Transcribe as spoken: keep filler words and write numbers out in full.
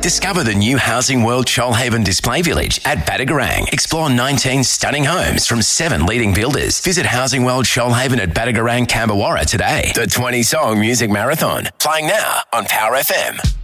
Discover the new Housing World Shoalhaven Display Village at Badagarang. Explore nineteen stunning homes from seven leading builders. Visit Housing World Shoalhaven at Badagarang, Camberwarra today. The twenty song music marathon, playing now on Power F M.